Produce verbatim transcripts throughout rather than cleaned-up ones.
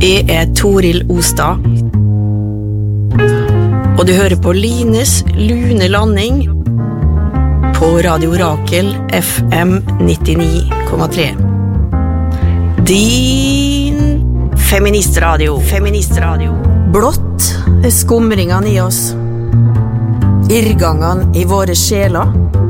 Jeg er Toril Ostad, og du hører på Lines lune landing på Radio Rakel F M nittini komma tre. Din feministradio, feministradio. Blått er skumringene i oss, irrgangene i våre sjeler.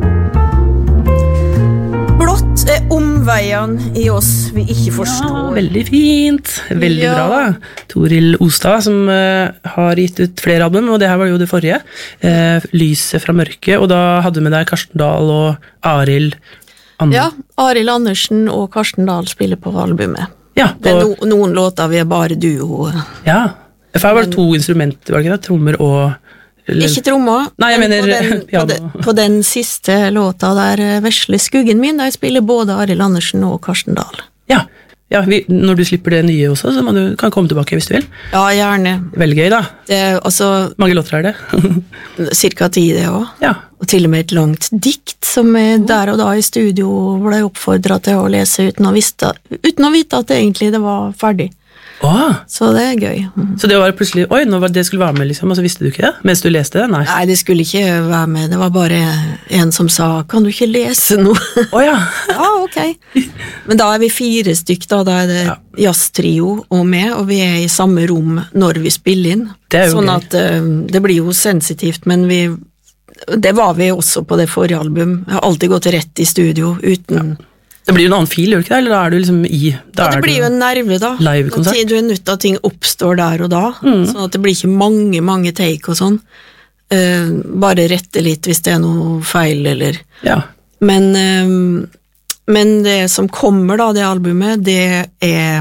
Blått er omveiene i oss vi ikke forstår. Ja, veldig fint, veldig ja. Bra da. Toril Ostad som uh, har gitt ut flere album, og det her var jo det forrige. Uh, Lyset fra mørket, og da hadde du med deg Karsten Dahl og Arild Andersen. Ja, Arild Andersen og Karsten Dahl spiller på albumet. Ja, det er no, noen låter vi er bare duo. Ja, for her var det to instrumenter, var det ikke det? Trommer og... Eller... Ikke trommer. Nei, jeg mener på den, piano. På den, på den siste låta der, Vesle skuggen min, der spiller både Arild Andersen og Karsten Dahl. Ja, ja vi, når du slipper det nye også, så man, du kan komme tilbake hvis du vil. Ja, gjerne. Veldig gøy da. Det, altså, mange låter er det? Cirka ti det også. Ja. Og til og med et langt dikt, som jeg der og da i studio ble oppfordret til å lese uten å, vite, uten å vite at det egentlig det var ferdig. Åh. Så det er gøy. Mm. Så det var plutselig, oi, nå var det skulle være med liksom, og så visste du ikke det, mens du leste det? Nei, Nei det skulle ikke være med, det var bare en som sa, kan du ikke lese noe? Åh ja. Ja, ok. Men da er vi fire stykk da, da er det ja. Jazztrio og meg, og vi er i samme rom når vi spiller inn. Det er jo sånn gøy. at uh, det blir jo sensitivt, men vi, det var vi også på det forrige album. Jeg har alltid gått rett i studio uten... Ja. Det blir jo en annen fil, gjør det ikke det? Eller da er du liksom i... Da ja, det blir jo en nerve da. Live-konsert. Du er nødt til at ting oppstår der og da, mm. sånn at det blir ikke mange, mange take og sånn. Uh, bare rette litt hvis det er noe feil, eller... Ja. Men, uh, men det som kommer da, det albumet, det er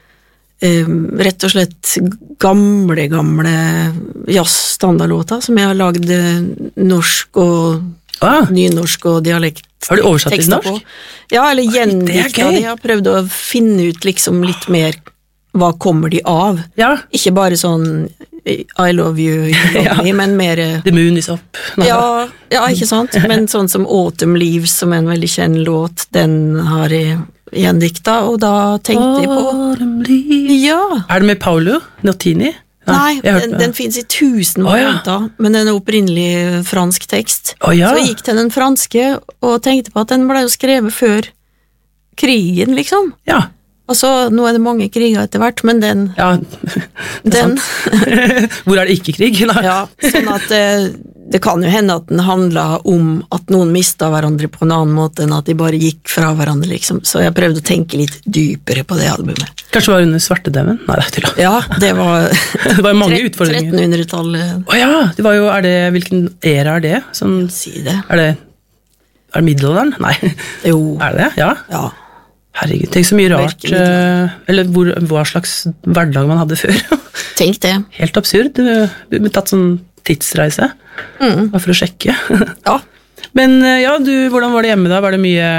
uh, rett og slett gamle, gamle jazz-standardlåter, som jeg har lagd norsk og... Ah. Nynorsk og dialekt. Har du oversatt til norsk? På. Ja, eller gjendikta de. Jeg har prøvd å finne ut liksom litt mer hva kommer de av. Ja. Ikke bare sånn I love you, you love ja. me, men mer... The moon is up. ja, ja, ikke sant? Men sånn som Autumn Leaves, som er en veldig kjent låt, den har jeg gjendikta, og da tenkte jeg på... Autumn Leaves. Ja. Er det med Paolo Notini? Nei, Nei den, den finnes i tusen varianter, oh, ja. Men den er opprinnelig fransk tekst. Oh, ja. Så jeg gikk til den franske og tenkte på at den ble jo skrevet før krigen, liksom. Ja. Altså, nå er det mange kriger etter hvert, men den... Ja, det er den, sant. Hvor er det ikke krig? Da? Ja, sånn at det, det kan jo hende at den handlet om at noen mistet hverandre på en annen måte enn at de bare gikk fra hverandre, liksom. Så jeg prøvde å tenke litt dypere på det albumet. Kanskje det var under svartedauden? Nei, det er til å... Ja, det var... det var mange utfordringer. trettenhundretallet. Åja, det var jo... Er det, hvilken era er det? Sånn, si det. Er det... Er det middelalderen? Nei. Jo. Er det det? Ja. Ja. Herregud, tenk så mye rart, eller hvor, hva slags hverdag man hadde før. Tenk det. Helt absurd, du har tatt sånn tidsreise, mm. bare for å sjekke. Ja. Men ja, du, hvordan var det hjemme da? Var det mye,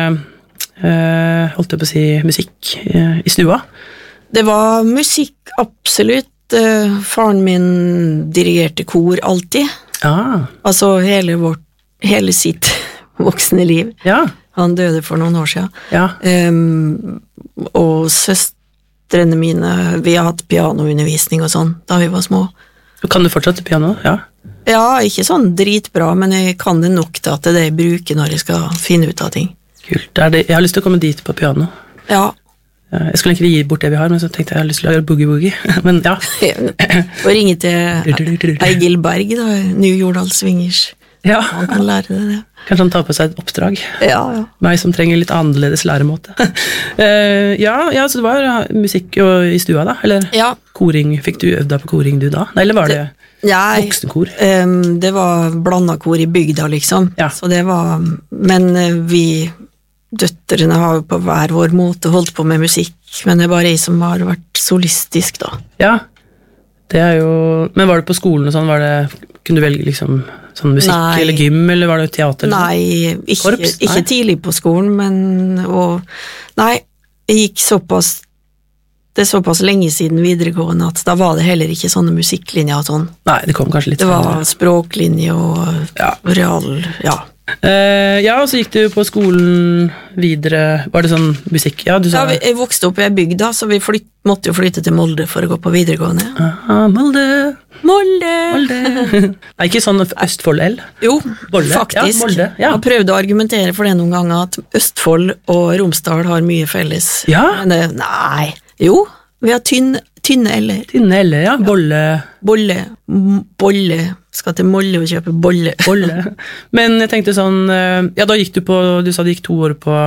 uh, holdt jeg på å si, musikk uh, i stua? Det var musikk, absolutt. Uh, faren min dirigerte kor alltid. Ah. Altså hele vårt, hele sitt voksne liv. Ja. Han døde for noen år siden. Ja. Um, og søstrene mine, vi har hatt pianoundervisning og sånn, da vi var små. Kan du fortsatt piano? Ja. Ja, ikke sånn dritbra, men jeg kan det nok til at det er det jeg bruker når jeg skal finne ut av ting. Kult. Er det, jeg har lyst til å komme dit på piano. Ja. Jeg skulle egentlig gi bort det vi har, men så tenkte jeg jeg har lyst til å lage boogie-boogie. Men ja. Og ringe til Egil Berg, da, New Jordal Swingers. Ja. Han kan lære det, det. Kanskje han tar på seg et oppdrag. Ja, ja. Meg som trenger litt annerledes læremåte. uh, ja, ja, så det var ja, musikk i stua da, eller? Ja. Koring, fikk du øvd deg på koring du da? Nei, eller var det, det voksenkor? Um, det var blandet kor i bygda, liksom. Ja. Så det var, men uh, vi døtterne har jo på hver vår måte holdt på med musikk, men det er bare jeg som har vært solistisk da. Ja, det er jo, men var det på skolen og sånn, var det, kunne du velge liksom sånn musikk nei. Eller gym, eller var det teater? Nei, ikke, Korps? ikke nei. Tidlig på skolen, men og, nei, jeg gikk såpass det er såpass lenge siden videregående at da var det heller ikke sånne musikklinjer og sånn. Nei, det kom kanskje litt det var språklinje og ja. real, ja. Uh, ja, og så gikk du på skolen videre. Var det sånn musikk? Ja, du sa Ja, vi, jeg vokste opp i ei bygd, da, så vi flytt, måtte jo flytte til Molde for å gå på videregående. ah, Molde, Molde! Molde. Nei, ikke sånn Østfold-L? Jo, Molde. faktisk. Ja, Molde. Ja. Jeg har prøvd å argumentere for det noen ganger, at Østfold og Romsdal har mye felles. Ja. Men det, nei, jo, vi har tynn, tynne eller. Tynne L, ja. Bolle. Bolle, m- bolle, skal til Molde og kjøpe bolle. Bolle. Men jeg tenkte sånn, uh, ja, da gikk du på, du sa du gikk to år på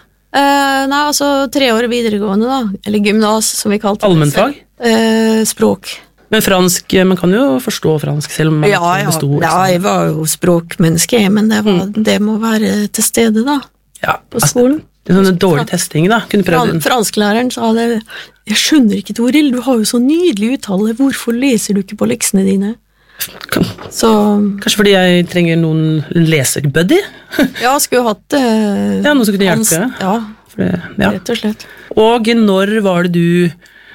Eh, nei, altså tre år videregående da, eller gymnas som vi kalte det. allmennfag. Eh, språk. Men fransk, man kan jo forstå fransk selv om man Ja, ikke ja, bestod. ja, jeg var jo språkmenneske, men det, var, det må være til stede da, Ja, på altså, skolen. det er sånn dårlig testing da, kunne prøvd Fran, den. fransklæreren sa det, jeg skjønner ikke, Toril, du har jo så nydelig uttale, hvorfor leser du ikke på leksene dine? Kan- Så, Kanskje fordi jeg trenger noen en lesebuddy? ja, skulle jo hatt eh, Ja, noen som kunne hans- hjelpe. Ja, For det, ja. rett og slett. Og når var det du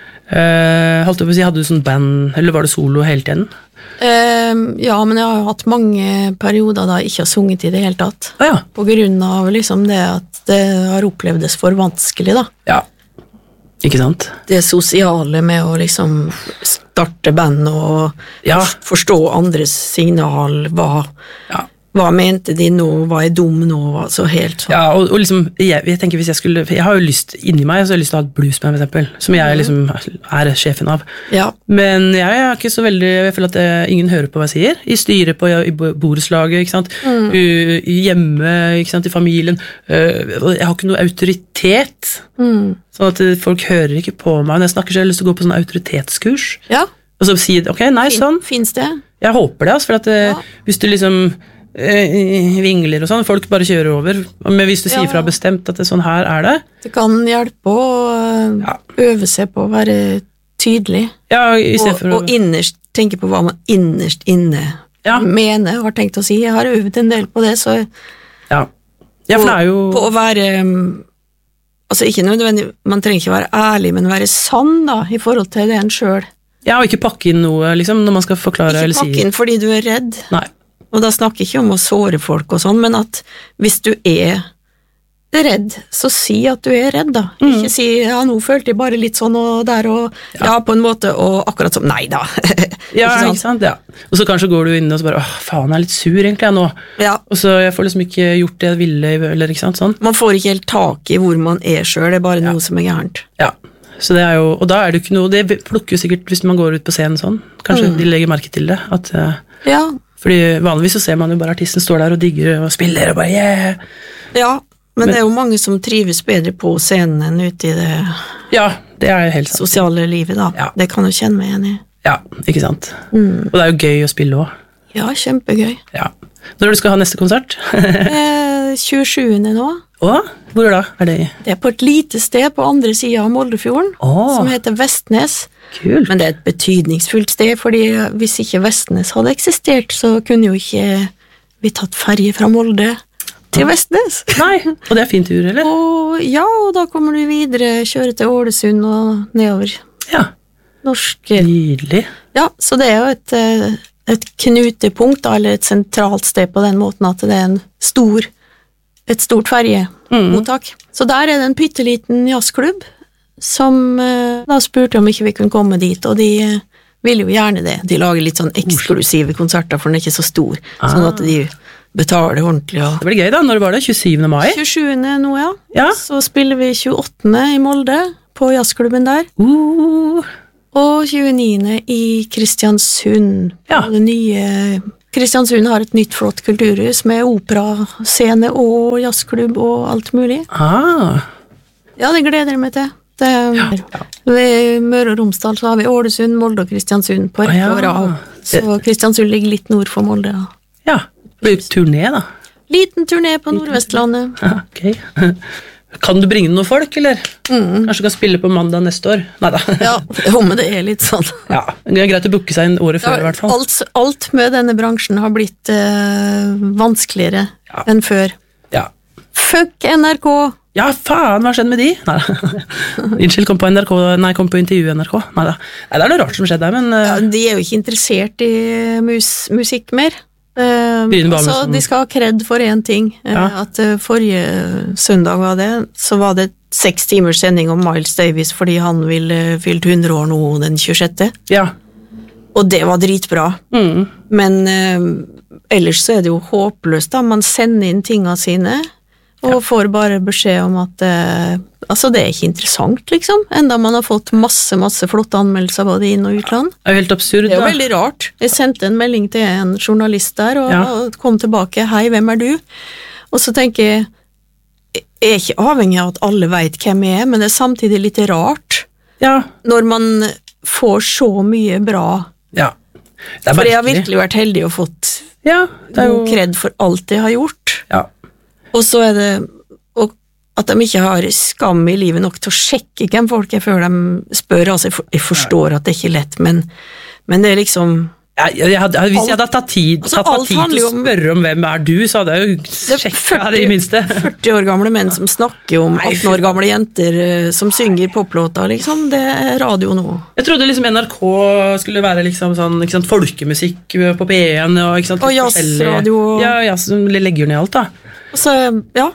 eh, holdt jeg på å si, hadde du sånn band, eller var det solo hele tiden? Eh, ja, men jeg har jo hatt mange perioder da jeg ikke har sunget i det hele tatt. Ah, ja. På grunn av liksom det at det har opplevdes for vanskelig da. ja. Ikke sant? Det sosiale med å liksom starte band og Ja. forstå andres signal, hva, Ja. hva mente de nå, hva er dum nå, hva så helt sånn. Ja, og, og liksom, jeg, jeg tenker hvis jeg skulle, for jeg har jo lyst, inni meg, så har jeg lyst til å ha et bluesband, for eksempel, som jeg liksom er sjefen av. Ja, Men jeg er ikke så veldig, jeg føler at jeg, ingen hører på hva jeg sier. I styret på i bo- borettslaget, ikke sant? U, hjemme, ikke sant, i familien. Øh, og jeg har ikke noe autoritet. Sånn at folk hører ikke på meg. Når jeg snakker, så har jeg lyst til å gå på sånn autoritetskurs. ja. Og så si, ok, nei, Fin, sånn. finnes det? Jeg håper det, altså, for at eh, Ja. hvis du liksom eh, vingler og sånn, folk bare kjører over. Men hvis du sier Ja. fra bestemt at det, sånn her er det, Det kan hjelpe å Ja. øve seg på å være tydelig, ja, i stedet og, for å... og innerst tenke på hva man innerst inne Ja. mener og har tenkt å si. Jeg har øvet en del på det, så Ja, ja for det er jo... på å være um, altså ikke nødvendig, man trenger ikke være ærlig, men være sann da, i forhold til det en selv. Ja, og ikke pakke inn noe, liksom, når man skal forklare Ikke eller si... pakke inn fordi du er redd, Nei, og da snakker jeg ikke om å såre folk og sånn, men at hvis du er redd, så si at du er redd da. Mm. Ikke si, ja, nå følte jeg bare litt sånn og der og, ja, på en måte, og akkurat som, nei da. ja, Ikke sant? ikke sant? Ja. Og så kanskje går du inn og så bare, åh, faen, jeg er litt sur egentlig jeg nå. Ja, Og så jeg får liksom ikke gjort det jeg ville, eller ikke sant, sånn. man får ikke helt tak i hvor man er selv, det er bare noe som er gærent. Ja, så det er jo, og da er det jo ikke noe, det plukker jo sikkert hvis man går ut på scenen sånn, kanskje de legger merke til det, at, eh, Ja, fordi vanligvis så ser man jo bare artisten står der og digger og spiller og bare, yeah! ja, men, det er jo mange som trives bedre på scenen enn ute i det Ja, det er jo helt sant. sosiale livet da. Ja. Det kan jeg kjenne meg igjen i. Ja, ikke sant. Mm. Og det er jo gøy å spille også. Ja, kjempegøy. Ja. Når er det du skal ha neste konsert? Eh, tjuesjuende nå. Åh, hvor er det da? Er det i? Det er på et lite sted på andre siden av Moldefjorden, Åh. som heter Vestnes. Kult. Men det er et betydningsfullt sted, fordi hvis ikke Vestnes hadde eksistert, så kunne jo ikke vi tatt ferje fra Molde til Vestnes. Nei, og det er fin tur, eller? Og ja, og da kommer du videre, kjøre til Ålesund og nedover. Ja, Norsk. nydelig. Ja, så det er jo et, eh, et knutepunkt, da, eller et sentralt sted på den måten at det er en stor, et stort ferjemottak. Så der er det en pytteliten jazzklubb som eh, da spurte om ikke vi kunne komme dit, og de eh, vil jo gjerne det. De lager litt sånn eksklusive konserter, for den er ikke så stor, sånn at de betaler ordentlig. Og Det blir gøy da, når var det? tjuesjuende mai? tjuesjuende nå, ja. Ja. Så spiller vi tjueåttende i Molde, på jazzklubben der, Uh, og tjueniende i Kristiansund. Ja. Det nye Kristiansund har et nytt flott kulturhus med operascene og jazzklubb og alt mulig. ah, Ja, det gleder jeg meg til. Det, Ved Møre og Romsdal så har vi Ålesund, Molde og Kristiansund på rekke Ah, ja. og rad. Så Kristiansund ligger litt nord for Molde. Ja. ja. Det blir jo turné da. Liten turné på Nordvestlandet. Ja, ok. Kan du bringe noen folk, eller? Kanskje du kan spille på mandag neste år? Neida. Ja, jo, men det er litt sånn. Ja, det er greit å booke seg inn året før i hvert fall. Alt, alt med denne bransjen har blitt eh, vanskeligere Ja. enn før. Ja. Fuck N R K! Ja, faen, hva skjedde med de? Neida. Unnskyld, kom på N R K, nei, kom på intervju N R K. Neida. Nei, det er noe rart som skjedde der, men... Ja, Uh, de er jo ikke interessert i mus musikk mer. Eh, Begynner bare med altså, sånn- de skal ha kred for én ting. Eh, Ja. At eh, forrige søndag var det, så var det seks timers sending om Miles Davis fordi han ville fylt hundre år nå den tjuesjette. Ja. Og det var dritbra. Mm. Men eh, ellers så er det jo håpløst da. Man sender inn tingene sine, og får bare beskjed om at eh, altså det er ikke interessant, liksom. Enda man har fått masse, masse flotte anmeldelser både inn- og utland. Det er jo helt absurd, Det er jo da. veldig rart. Jeg sendte en melding til en journalist der, og, Ja. og kom tilbake. Hei, hvem er du? Og så tenker jeg, jeg er ikke avhengig av at alle vet hvem jeg er, men det er samtidig litt rart Ja. når man får så mye bra. Ja. Det er For jeg har merkelig. virkelig vært heldig og fått Ja, det er jo... god kred for alt jeg har gjort. Ja. Og så er det og at de ikke har skam i livet nok til å sjekke hvem folk er før de spør. Altså, jeg for- jeg forstår at det ikke er lett, men, men det er liksom Ja, jeg hadde, hvis jeg hadde tatt tid, Altså, tatt meg alt tid til handler å jo om- spørre om hvem er du, så hadde jeg jo sjekket det i minste. førti år gamle menn som snakker om atten år gamle jenter eh, som synger poplåter, liksom. Det er radio nå. Jeg trodde liksom N R K skulle være liksom sånn, ikke sant, folkemusikk på P én og, ikke sant, Og litt jazzradio forskjellig- og- Ja, jazz, som legger ned alt, da. Og så, ja,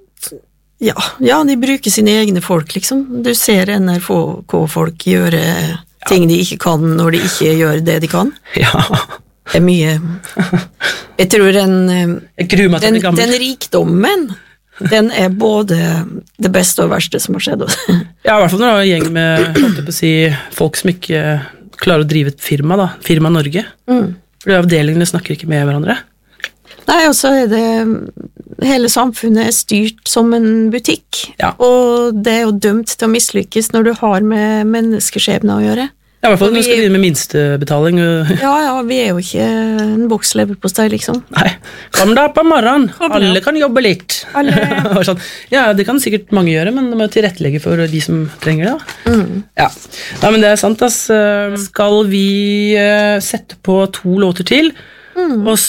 ja, ja, de bruker sine egne folk, liksom. Du ser N R K-folk gjøre ting de ikke kan når de ikke gjør det de kan. Ja. Det er mye. Jeg tror den, eh, Jeg gruer meg til å den, bli gammel. den rikdommen, den er både det beste og verste som har skjedd. Ja, i hvert fall når det er en gjeng med, holdt jeg på å si, folk som ikke klarer å drive et firma, da. Firma Norge. Mm. Fordi avdelingene snakker ikke med hverandre. Nei, og så er det hele samfunnet er styrt som en butikk, Ja. og det er jo dømt til å mislykkes når du har med menneskeskjebner å gjøre. Ja, i hvert fall Og når du vi- skal begynne med minstebetaling. og- Ja, ja, vi er jo ikke en boks leverpostei, liksom. Nei, kom da på morgenen. Kom da. Alle kan jobbe litt. Alle. Og sånn. Ja, det kan sikkert mange gjøre, men de må tilrettelegge for de som trenger det. Da. Mm. Ja. ja, men det er sant, ass. Eh, Skal vi eh, sette på to låter til, Mm. og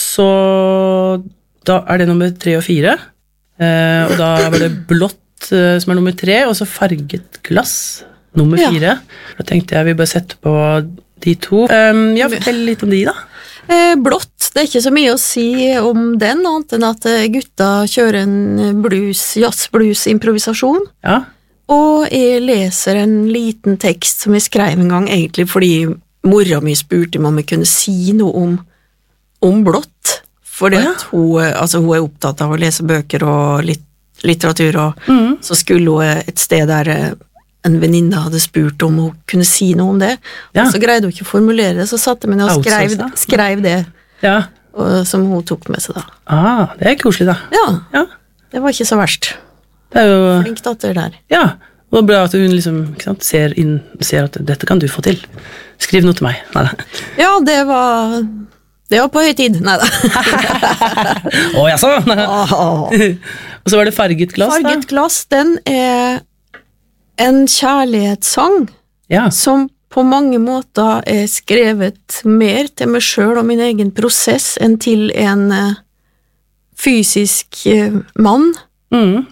så da er det nummer tre og fire. Eh, og da var det blått eh, som er nummer tre, og så farget glass nummer Ja. fire. Da tenkte jeg vi bør sette på de to. Um, ja, fortell litt om de, da. Eh, blått, det er ikke så mye å si om den, annet enn at eh, gutta kjører en blues, jazz-blues-improvisasjon, Ja. og jeg leser en liten tekst som jeg skrev en gang, egentlig fordi mora mi spurte meg om jeg kunne si noe om, om blått, fordi Å, ja. at hun, eh, altså, hun er opptatt av å lese bøker og litt, litteratur, og Mhm. så skulle hun eh, et sted der eh, en venninne hadde spurt om hun kunne si noe om det, Ja. og så greide hun ikke å formulere det, så satte jeg meg ned og skrev, Outsourcet. skrev det, Ja. og, som hun tok med seg da. Ah, det er koselig, da. Ja, Ja, det var ikke så verst. det er jo Flink datter der. Ja, og bra at hun liksom ikke sant, ser, inn, ser at dette kan du få til. Skriv noe til meg. Neida. Ja, det var, det var på høy tid. Neida. Å, jaså? Og så var det farget glass, Farget glass, den er en kjærlighetssang da. Ja. som på mange måter er skrevet mer til meg selv og min egen prosess enn til en eh, fysisk eh, mann. Mm.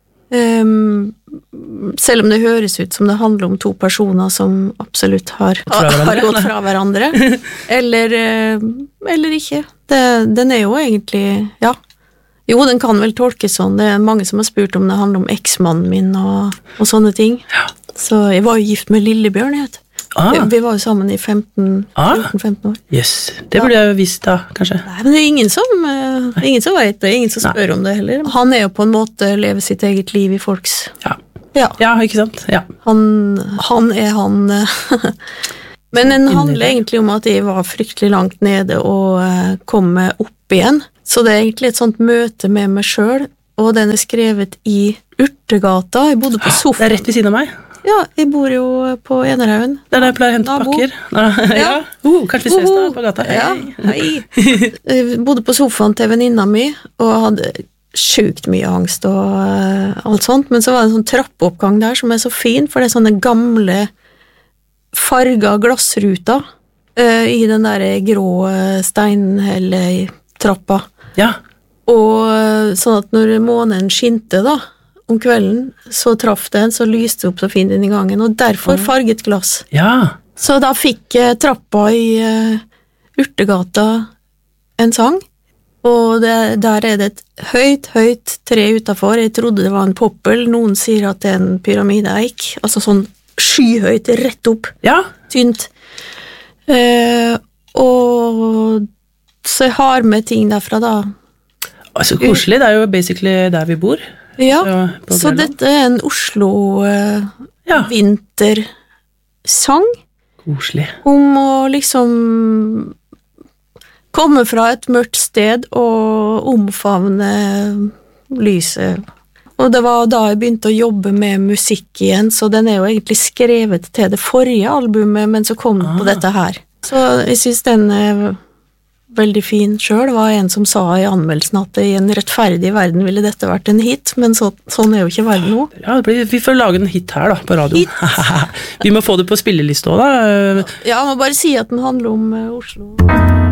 Um, selv om det høres ut som det handler om to personer som absolutt har, fra hverandre, har gått eller? fra hverandre, eller, eh, eller ikke. Det, den er jo egentlig, ja, jo, den kan vel tolkes sånn. Det er mange som har spurt om det handler om eksmannen min og, og sånne ting. Så jeg var jo gift med Lillebjørn, jeg vet. Ah, Vi var jo sammen i femten Ah. fjorten femten år. yes. Det burde jeg jo visst, da, kanskje. Nei, men det er ingen som, eh, ingen som vet det, ingen som Nei. spør om det heller. Han er jo på en måte leve sitt eget liv i folks. Ja, Ja. ja ikke sant? Ja. Han, han er han eh, Men den Inni handler deg. egentlig om at jeg var fryktelig langt nede og eh, kom meg opp igjen. Så det er egentlig et sånt møte med meg sjøl, og den er skrevet i Urtegata. Jeg bodde på Det er sofaen. rett ved siden av meg. Ja, jeg bor jo på Enerhaugen. Det er der jeg pleier å hente Nabo. pakker. Ja. Ja. Uh, kanskje vi ses da på gata. Ja, Hei. hei. Jeg bodde på sofaen til venninna mi, og hadde sjukt mye angst og eh, alt sånt, men så var det en sånn trappeoppgang der som er så fin, for det er sånne gamle farga glassruter eh, i den der grå eh, steinhelletrappa. Ja. Og eh, sånn at når månen skinte da, om kvelden, så traff den, så lyste det opp så fint inn i gangen, og derfor farget glass. Ja. Så da fikk eh, trappa i eh, Urtegata en sang. Og det, der er det et høyt, høyt tre utenfor. Jeg trodde det var en poppel. Noen sier at det er en pyramideeik. Altså sånn skyhøyt, rett opp. Ja. Tynt. Eh, og så jeg har med ting derfra da. Altså koselig, det er jo basically der vi bor. Ja, så, så dette er en Oslo eh, ja. vintersang. Koselig. Om å liksom komme fra et mørkt sted og omfavne lyset. Og det var da jeg begynte å jobbe med musikk igjen, så den er jo egentlig skrevet til det forrige albumet, men så kom den ah. på dette her. Så jeg synes den er veldig fin selv. Det var en som sa i anmeldelsen at i en rettferdig verden ville dette vært en hit, men så, sånn er jo ikke verden nå. Ja, det blir, vi får lage en hit her da, på radioen. Vi må få det på spilleliste også da. Ja, jeg må bare si at den handler om uh, Oslo.